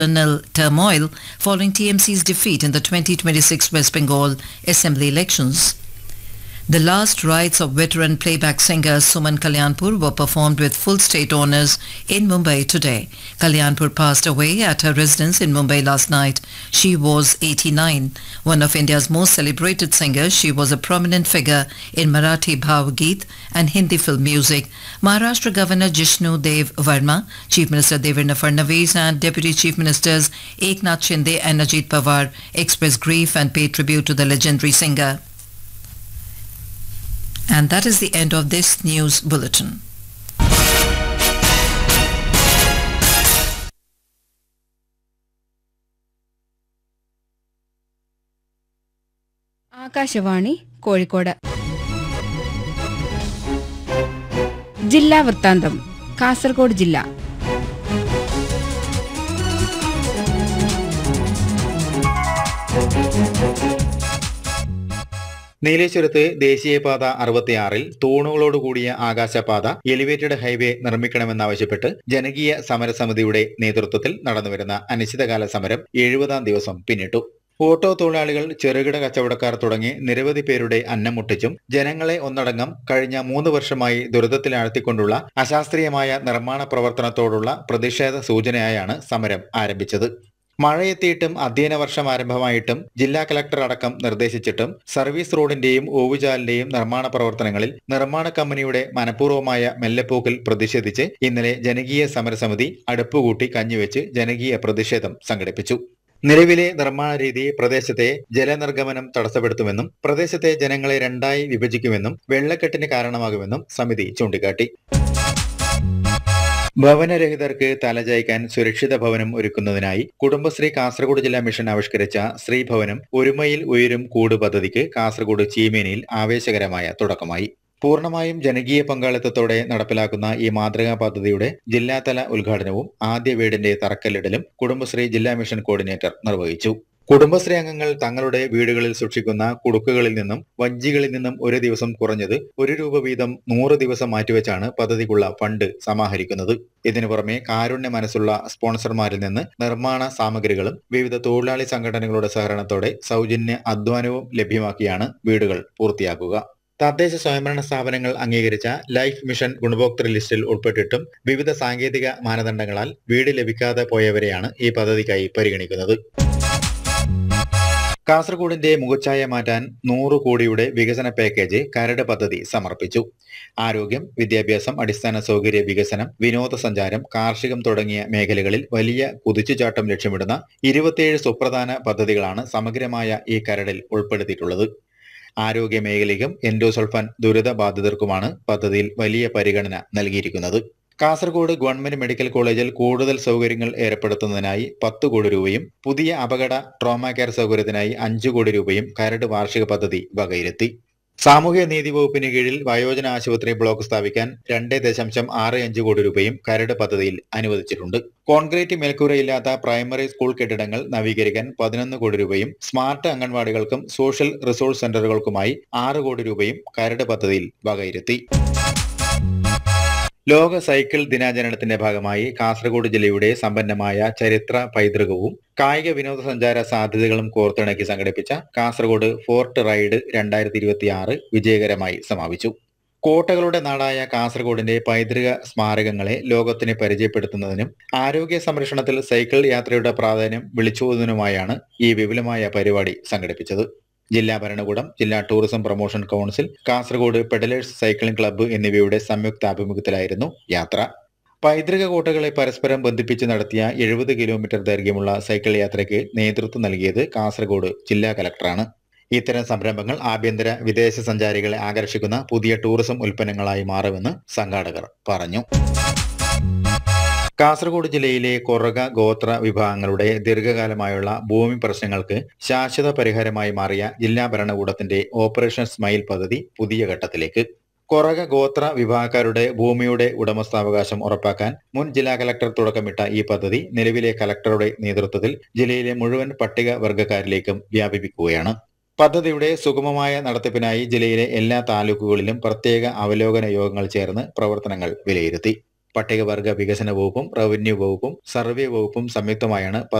turmoil following TMC's defeat in the 2026 West Bengal Assembly elections. The last rites of veteran playback singer Suman Kalyanpur were performed with full state honours in Mumbai today. Kalyanpur passed away at her residence in Mumbai last night. She was 89. One of India's most celebrated singers, she was a prominent figure in Marathi Bhavgeet and Hindi film music. Maharashtra Governor Jishnu Dev Verma, Chief Minister Devendra Fadnavis and Deputy Chief Ministers Eknath Shinde and Ajit Pawar expressed grief and paid tribute to the legendary singer. And that is the end of this news bulletin. Akashvani Kozhikode ജില്ലാ വൃത്താന്തം കാസർഗോഡ് ജില്ല നീലേശ്വരത്ത് ദേശീയപാത 66-ൽ തൂണുകളോടുകൂടിയ ആകാശപാത elevated highway നിർമ്മിക്കണമെന്നാവശ്യപ്പെട്ട് ജനകീയ സമരസമിതിയുടെ നേതൃത്വത്തിൽ നടന്നുവരുന്ന അനിശ്ചിതകാല സമരം 70-ാം ദിവസം പിന്നിട്ടു. ഓട്ടോ തൊഴിലാളികൾ, ചെറുകിട കച്ചവടക്കാർ തുടങ്ങി നിരവധി പേരുടെ അന്നം മുട്ടിച്ചും ജനങ്ങളെ ഒന്നടങ്കം കഴിഞ്ഞ 3 വർഷമായി ദുരിതത്തിലാഴ്ത്തിക്കൊണ്ടുള്ള അശാസ്ത്രീയമായ നിർമ്മാണ പ്രവർത്തനത്തോടുള്ള പ്രതിഷേധ സൂചനയായാണ് സമരം ആരംഭിച്ചത്. മഴയെത്തിയിട്ടും അധ്യയന വർഷം ആരംഭമായിട്ടും ജില്ലാ കളക്ടർ അടക്കം നിർദ്ദേശിച്ചിട്ടും സർവീസ് റോഡിന്റെയും ഓവുചാലിന്റെയും നിർമ്മാണ പ്രവർത്തനങ്ങളിൽ നിർമ്മാണ കമ്പനിയുടെ മനഃപൂർവ്വമായ മെല്ലെപ്പോക്കിൽ പ്രതിഷേധിച്ച് ഇന്നലെ ജനകീയ സമരസമിതി അടുപ്പുകൂട്ടി കഞ്ഞിവെച്ച് ജനകീയ പ്രതിഷേധം സംഘടിപ്പിച്ചു. നിലവിലെ നിർമ്മാണ രീതി പ്രദേശത്തെ ജലനിർഗമനം തടസ്സപ്പെടുത്തുമെന്നും പ്രദേശത്തെ ജനങ്ങളെ രണ്ടായി വിഭജിക്കുമെന്നും വെള്ളക്കെട്ടിന് കാരണമാകുമെന്നും സമിതി ചൂണ്ടിക്കാട്ടി. ഭവനരഹിതർക്ക് തലചായ്ക്കാൻ സുരക്ഷിത ഭവനം ഒരുക്കുന്നതിനായി കുടുംബശ്രീ കാസർഗോഡ് ജില്ലാ മിഷൻ ആവിഷ്കരിച്ച ശ്രീഭവനം ഒരുമയിൽ ഉയരും കൂട് പദ്ധതിക്ക് കാസർഗോഡ് ചീമേനിയിൽ ആവേശകരമായ തുടക്കമായി. പൂർണ്ണമായും ജനകീയ പങ്കാളിത്തത്തോടെ നടപ്പിലാക്കുന്ന ഈ മാതൃകാ പദ്ധതിയുടെ ജില്ലാതല ഉദ്ഘാടനവും ആദ്യ വീടിന്റെ തറക്കല്ലിടലും കുടുംബശ്രീ ജില്ലാ മിഷൻ കോർഡിനേറ്റർ നിർവഹിച്ചു. കുടുംബശ്രീ അംഗങ്ങൾ തങ്ങളുടെ വീടുകളിൽ സൂക്ഷിക്കുന്ന കുടുക്കുകളിൽ നിന്നും വഞ്ചികളിൽ നിന്നും ഒരു ദിവസം കുറഞ്ഞത് 1 രൂപ വീതം 100 ദിവസം മാറ്റിവെച്ചാണ് പദ്ധതിക്കുള്ള ഫണ്ട് സമാഹരിക്കുന്നത്. ഇതിനു പുറമെ കാരുണ്യ മനസ്സുള്ള സ്പോൺസർമാരിൽ നിന്ന് നിർമ്മാണ സാമഗ്രികളും വിവിധ തൊഴിലാളി സംഘടനകളുടെ സഹകരണത്തോടെ സൗജന്യ അധ്വാനവും ലഭ്യമാക്കിയാണ് വീടുകൾ പൂർത്തിയാക്കുക. തദ്ദേശ സ്വയംഭരണ സ്ഥാപനങ്ങൾ അംഗീകരിച്ച ലൈഫ് മിഷൻ ഗുണഭോക്തൃ ലിസ്റ്റിൽ ഉൾപ്പെട്ടിട്ടും വിവിധ സാങ്കേതിക മാനദണ്ഡങ്ങളാൽ വീട് ലഭിക്കാതെ പോയവരെയാണ് ഈ പദ്ധതിക്കായി പരിഗണിക്കുന്നത്. കാസർഗോഡിന്റെ മുഖച്ഛായ മാറ്റാൻ 100 കോടിയുടെ വികസന പാക്കേജ് കരട് പദ്ധതി സമർപ്പിച്ചു. ആരോഗ്യം, വിദ്യാഭ്യാസം, അടിസ്ഥാന സൗകര്യ വികസനം, വിനോദസഞ്ചാരം, കാർഷികം തുടങ്ങിയ മേഖലകളിൽ വലിയ കുതിച്ചുചാട്ടം ലക്ഷ്യമിടുന്ന 27 സുപ്രധാന പദ്ധതികളാണ് സമഗ്രമായ ഈ കരടിൽ ഉൾപ്പെടുത്തിയിട്ടുള്ളത്. ആരോഗ്യ മേഖലയ്ക്കും എൻഡോസൾഫാൻ ദുരിതബാധിതർക്കുമാണ് പദ്ധതിയിൽ വലിയ പരിഗണന നൽകിയിരിക്കുന്നത്. കാസർഗോഡ് ഗവൺമെന്റ് മെഡിക്കൽ കോളേജിൽ കൂടുതൽ സൗകര്യങ്ങൾ ഏർപ്പെടുത്തുന്നതിനായി 10 കോടി രൂപയും പുതിയ അപകട ട്രോമ കെയർ സൗകര്യത്തിനായി 5 കോടി രൂപയും കരട് വാർഷിക പദ്ധതി വകയിരുത്തി. സാമൂഹ്യ നീതി വകുപ്പിന് കീഴിൽ വയോജന ആശുപത്രി ബ്ലോക്ക് സ്ഥാപിക്കാൻ 2.65 കോടി രൂപയും കരട് പദ്ധതിയിൽ അനുവദിച്ചിട്ടുണ്ട്. കോൺക്രീറ്റ് മേൽക്കൂരയില്ലാത്ത പ്രൈമറി സ്കൂൾ കെട്ടിടങ്ങൾ നവീകരിക്കാൻ 11 കോടി രൂപയും സ്മാർട്ട് അംഗൻവാടികൾക്കും സോഷ്യൽ റിസോഴ്സ് സെന്ററുകൾക്കുമായി 6 കോടി രൂപയും കരട് പദ്ധതിയിൽ വകയിരുത്തി. ലോക സൈക്കിൾ ദിനാചരണത്തിന്റെ ഭാഗമായി കാസർഗോഡ് ജില്ലയുടെ സമ്പന്നമായ ചരിത്ര പൈതൃകവും കായിക വിനോദസഞ്ചാര സാധ്യതകളും കോർത്തിണക്കി സംഘടിപ്പിച്ച കാസർഗോഡ് ഫോർട്ട് റൈഡ് 2026 വിജയകരമായി സമാപിച്ചു. കോട്ടകളുടെ നാടായ കാസർഗോഡിന്റെ പൈതൃക സ്മാരകങ്ങളെ ലോകത്തിന് പരിചയപ്പെടുത്തുന്നതിനും ആരോഗ്യ സംരക്ഷണത്തിൽ സൈക്കിൾ യാത്രയുടെ പ്രാധാന്യം വിളിച്ചോതുന്നതിനുമായാണ് ഈ വിപുലമായ പരിപാടി സംഘടിപ്പിച്ചത്. ജില്ലാ ഭരണകൂടം, ജില്ലാ tourism promotion council, Kasaragod peddlers cycling club എന്നിവയുടെ സംയുക്താഭിമുഖ്യത്തിലായിരുന്നു യാത്ര. പൈതൃക കോട്ടകളെ പരസ്പരം ബന്ധിപ്പിച്ച് നടത്തിയ 70 കിലോമീറ്റർ ദൈർഘ്യമുള്ള സൈക്കിൾ യാത്രയ്ക്ക് നേതൃത്വം നൽകിയത് കാസർഗോഡ് ജില്ലാ കലക്ടറാണ്. ഇത്തരം സംരംഭങ്ങൾ ആഭ്യന്തര വിദേശ സഞ്ചാരികളെ ആകർഷിക്കുന്ന പുതിയ ടൂറിസം ഉൽപ്പന്നങ്ങളായി മാറുമെന്ന് സംഘാടകർ പറഞ്ഞു. കാസർഗോഡ് ജില്ലയിലെ കൊറഗ ഗോത്ര വിഭാഗങ്ങളുടെ ദീർഘകാലമായുള്ള ഭൂമി പ്രശ്നങ്ങൾക്ക് ശാശ്വത പരിഹാരമായി മാറിയ ജില്ലാ ഭരണകൂടത്തിന്റെ ഓപ്പറേഷൻ സ്മൈൽ പദ്ധതി പുതിയ ഘട്ടത്തിലേക്ക്. കൊറഗ ഗോത്ര വിഭാഗക്കാരുടെ ഭൂമിയുടെ ഉടമസ്ഥാവകാശം ഉറപ്പാക്കാൻ മുൻ ജില്ലാ കലക്ടർ തുടക്കമിട്ട ഈ പദ്ധതി നിലവിലെ കലക്ടറുടെ നേതൃത്വത്തിൽ ജില്ലയിലെ മുഴുവൻ പട്ടിക വർഗ്ഗക്കാരിലേക്കും വ്യാപിപ്പിക്കുകയാണ്. പദ്ധതിയുടെ സുഗമമായ നടത്തിപ്പിനായി ജില്ലയിലെ എല്ലാ താലൂക്കുകളിലും പ്രത്യേക അവലോകന യോഗങ്ങൾ ചേർന്ന് പ്രവർത്തനങ്ങൾ വിലയിരുത്തി. പട്ടികവർഗ വികസന വകുപ്പും റവന്യൂ വകുപ്പും സർവേ വകുപ്പും സംയുക്തമായാണ്